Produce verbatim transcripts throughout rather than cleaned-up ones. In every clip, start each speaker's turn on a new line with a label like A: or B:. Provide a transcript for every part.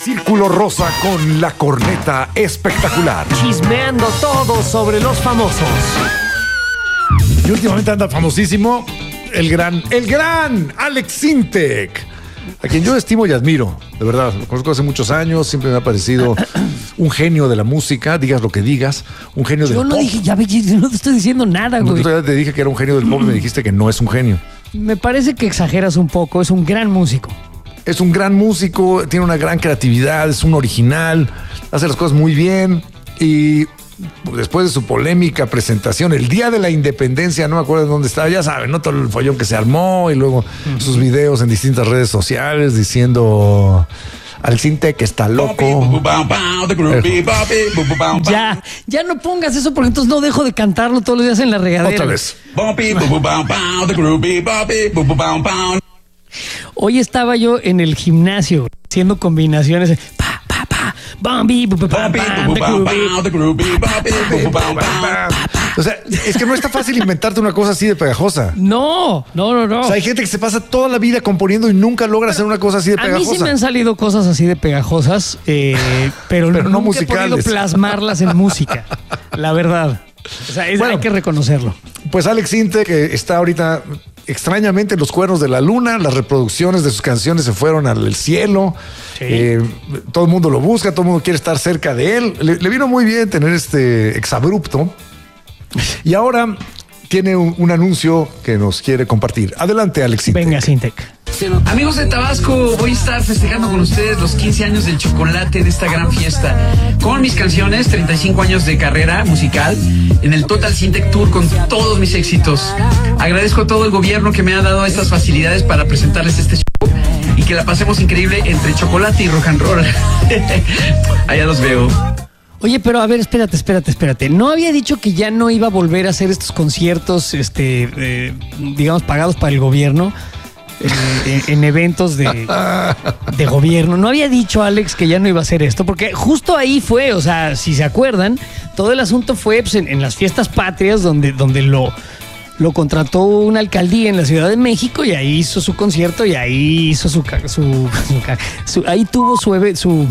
A: Círculo Rosa con la corneta espectacular.
B: Chismeando todo sobre los famosos.
A: Y últimamente anda famosísimo el gran, el gran Alex Sintek, a quien yo estimo y admiro, de verdad. Lo conozco hace muchos años, siempre me ha parecido un genio de la música, digas lo que digas, un genio del
B: Yo no
A: pop.
B: dije, ya ve, no te estoy diciendo nada,
A: No,
B: güey.
A: yo te dije que era un genio del pop y me dijiste que no es un genio.
B: Me parece que exageras un poco, es un gran músico.
A: Es un gran músico, tiene una gran creatividad, es un original, hace las cosas muy bien. Y después de su polémica presentación, el día de la independencia, no me acuerdo dónde estaba, ya saben, ¿no? Todo el follón que se armó y luego uh-huh. sus videos en distintas redes sociales diciendo al Sintek que está loco.
B: Ya, ya no pongas eso porque entonces no dejo de cantarlo todos los días en la regadera.
A: Otra vez.
B: Hoy estaba yo en el gimnasio haciendo combinaciones. Pa, pa, pa, bombi, pa, pa,
A: o sea, es que no está fácil inventarte una cosa así de pegajosa.
B: No, no, no, no.
A: O sea, hay gente que se pasa toda la vida componiendo y nunca logra hacer una cosa así de pegajosa.
B: A mí sí me han salido cosas así de pegajosas, eh, pero, pero no nunca musicales. He podido plasmarlas en música, la verdad. O sea, es, bueno, hay que reconocerlo.
A: Pues Alex Sintek, que está ahorita extrañamente en los cuernos de la luna, las reproducciones de sus canciones se fueron al cielo. Sí. Eh, todo el mundo lo busca, todo el mundo quiere estar cerca de él. Le, le vino muy bien tener este exabrupto. Y ahora tiene un, un anuncio que nos quiere compartir. Adelante, Alex Sintek.
B: Venga, Sintek.
C: Amigos de Tabasco, voy a estar festejando con ustedes los quince años del chocolate en esta gran fiesta. Con mis canciones, treinta y cinco años de carrera musical, en el Total Sintek Tour con todos mis éxitos. Agradezco a todo el gobierno que me ha dado estas facilidades para presentarles este show y que la pasemos increíble entre chocolate y rock and roll. Allá los veo.
B: Oye, pero a ver, espérate, espérate, espérate. ¿No había dicho que ya no iba a volver a hacer estos conciertos, este, eh, digamos, pagados para el gobierno? En, en eventos de, de gobierno. ¿No había dicho Alex que ya no iba a hacer esto? Porque justo ahí fue, o sea, si se acuerdan, todo el asunto fue pues, en, en las fiestas patrias donde, donde lo, lo contrató una alcaldía en la Ciudad de México y ahí hizo su concierto y ahí hizo su... su, su, su ahí tuvo su... su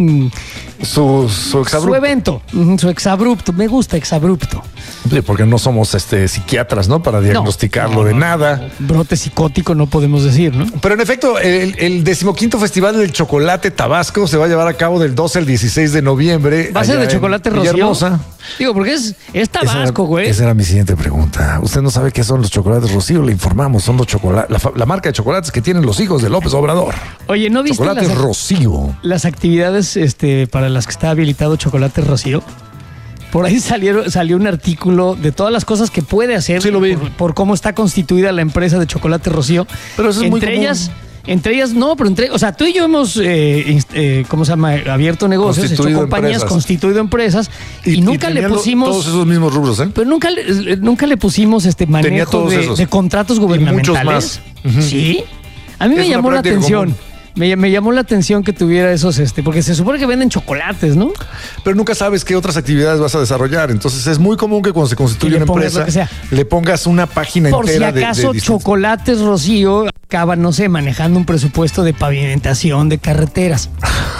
A: Su, su exabrupto.
B: Su evento, su exabrupto. Me gusta exabrupto.
A: Sí, porque no somos este, psiquiatras, ¿no? Para diagnosticarlo no, no, de nada.
B: No, brote psicótico no podemos decir, ¿no?
A: Pero en efecto, el, el decimoquinto Festival del Chocolate Tabasco se va a llevar a cabo del doce al dieciséis de noviembre.
B: ¿Va a ser de chocolate rocío? Digo, porque es, es Tabasco, güey.
A: Esa, esa era mi siguiente pregunta. Usted no sabe qué son los chocolates rocío, le informamos. Son los chocolates, la, la marca de chocolates que tienen los hijos de López Obrador.
B: Oye, ¿no viste
A: Chocolates
B: las,
A: rocío.
B: Las actividades este, para las que está habilitado Chocolate Rocío? Por ahí salieron, salió un artículo de todas las cosas que puede hacer.
A: Sí, lo vi.
B: Por, por cómo está constituida la empresa de Chocolate Rocío.
A: Pero eso es
B: entre
A: muy
B: ellas,
A: común.
B: Entre ellas, no, pero entre, o sea, tú y yo hemos, eh, eh, ¿cómo se llama? Abierto negocios, hecho compañías, empresas. constituido empresas y, y nunca y le pusimos
A: todos esos mismos rubros, ¿eh?
B: Pero nunca le, nunca le pusimos este manejo de, de contratos gubernamentales.
A: Y muchos más.
B: Sí. A mí
A: es
B: me llamó la atención. Común. Me, me llamó la atención que tuviera esos, este, porque se supone que venden chocolates, ¿no?
A: Pero nunca sabes qué otras actividades vas a desarrollar. Entonces es muy común que cuando se constituye una empresa le pongas una página
B: Por
A: entera
B: si acaso,
A: de, de distintos...
B: Chocolates Rocío acaba, no sé, manejando un presupuesto de pavimentación de carreteras.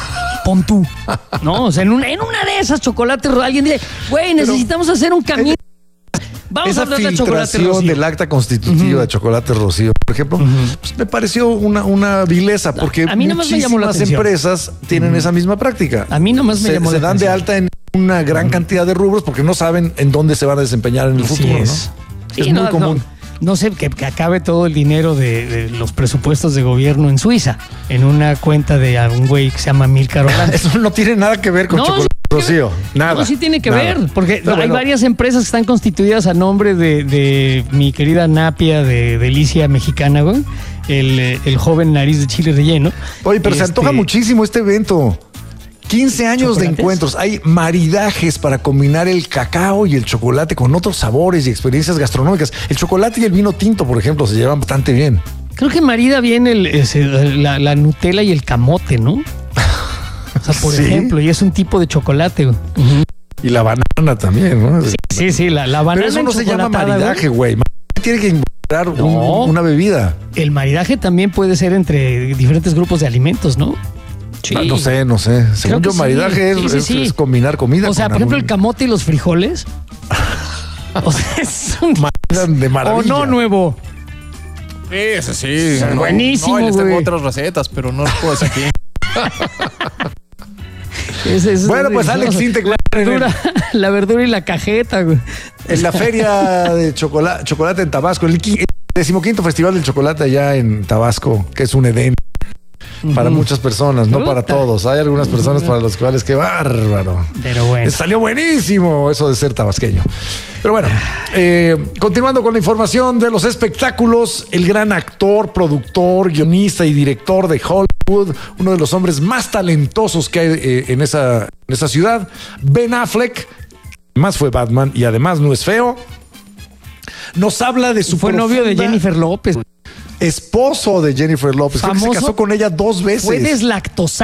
B: Pon tú, ¿no? O sea, en una, en una de esas Chocolates Rocío, alguien dice, güey, necesitamos Pero, hacer un camino. Vamos
A: Esa
B: a hablar de
A: filtración
B: Chocolate
A: del acta constitutiva uh-huh. de Chocolate Rocío, por ejemplo, uh-huh. pues me pareció una, una vileza, porque
B: a mí nomás me llamó la atención.
A: Empresas tienen uh-huh. esa misma práctica.
B: A mí nomás me
A: se,
B: llamó
A: se
B: la
A: dan
B: atención.
A: de alta en una gran uh-huh. cantidad de rubros porque no saben en dónde se van a desempeñar en el
B: Así
A: futuro,
B: es.
A: ¿no?
B: Sí,
A: es
B: no,
A: muy común.
B: No. No sé, que, que acabe todo el dinero de, de los presupuestos de gobierno en Suiza, en una cuenta de algún güey que se llama Milcar Orlando.
A: Eso no tiene nada que ver con no, Chocolate sí Rocío. Nada.
B: No, sí tiene que
A: nada.
B: ver, porque
A: Pero
B: hay
A: bueno.
B: varias empresas que están constituidas a nombre de, de mi querida Napia de Delicia Mexicana, güey. El, el joven nariz de chile relleno.
A: Oye, pero este... se antoja muchísimo este evento. quince años de encuentros. Hay maridajes para combinar el cacao y el chocolate con otros sabores y experiencias gastronómicas. El chocolate y el vino tinto, por ejemplo, se llevan bastante bien.
B: Creo que marida bien el, ese, la, la Nutella y el camote, ¿no? O sea, por ¿Sí? ejemplo, y es un tipo de chocolate. Uh-huh.
A: Y la banana también, ¿no?
B: Sí, sí, sí la, la banana.
A: Pero eso no se llama maridaje, güey. Tiene que involucrar
B: no,
A: un, una bebida.
B: El maridaje también puede ser entre diferentes grupos de alimentos, ¿no? Sí.
A: No, no sé, no sé. Según yo,
B: sí.
A: maridaje
B: sí,
A: es,
B: sí,
A: es-
B: sí.
A: es combinar comida.
B: O sea,
A: con
B: por ejemplo,
A: algún-
B: el camote y los frijoles. O sea, es un...
A: de maravilla.
B: O no nuevo.
D: Sí, ese sí.
B: No, buenísimo,
D: No, y les tengo
B: güey.
D: otras recetas, pero no las puedo decir aquí.
B: Ese es
A: Bueno, pues
B: delicioso.
A: Alex Sintek,
B: La verdura, la verdura y la cajeta, güey.
A: en la feria de chocolate, chocolate en Tabasco, el, qui- el decimoquinto Festival del Chocolate allá en Tabasco, que es un Edén para muchas personas, no para
B: Puta.
A: todos. Hay algunas personas para las cuales qué bárbaro.
B: Pero bueno.
A: Salió buenísimo eso de ser tabasqueño. Pero bueno, eh, continuando con la información de los espectáculos, el gran actor, productor, guionista y director de Hollywood, uno de los hombres más talentosos que hay eh, en, esa, en esa ciudad, Ben Affleck, más fue Batman y además no es feo, nos habla de su
B: Fue novio de
A: profunda-
B: Jennifer López.
A: esposo de Jennifer López. Creo que se
B: Famoso.
A: casó con ella dos veces.
B: Fue deslactosado.